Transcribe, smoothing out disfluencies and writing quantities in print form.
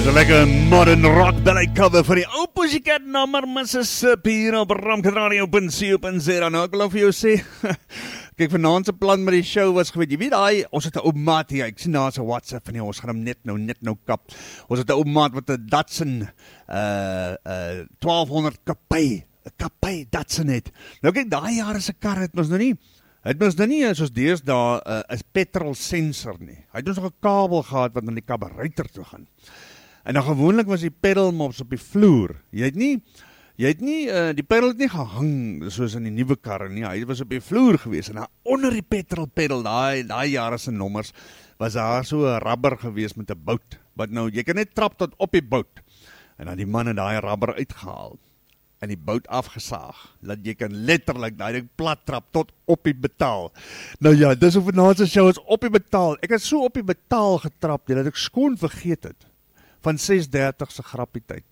Dis 'n lekker modern rock ballet cover van die ou Pussycat nummer Mississippi hier op ramkradio.co.za. Nou ek wil vir jou sê, kyk, vanaand se plan met die show was geweet, jy weet daai, ons het 'n ou maat hier, ek sien daar's 'n WhatsApp van jou, ons gaan hom net nou kap. Ons het 'n ou maat met 'n Datsun 1200 Kapay Datsun het. Nou kyk, daai jare se kar het mos nou nie soos deesdae 'n petrol sensor nie. Hy het ons nog 'n kabel gehad wat na die karburetor toe gaan. En dan gewoonlik was die pedalmops op die vloer. Jy het nie die pedal het nie gehang soos in die nuwe karre nie. Hy was op die vloer gewees en onder die petrol pedal, daai jare se nommers, was daar so 'n rubber gewees met 'n bout. Wat nou jy kan net trap tot op die bout. En dan die man het daai rubber uitgehaal en die bout afgesaag, dat jy kan letterlik daai ding plat trap tot op die betaal. Nou ja, dis hoe vanaand se show is op die betaal. Ek het so op die betaal getrap, dat ek skoon vergeet het van 6:30 se grappietyd.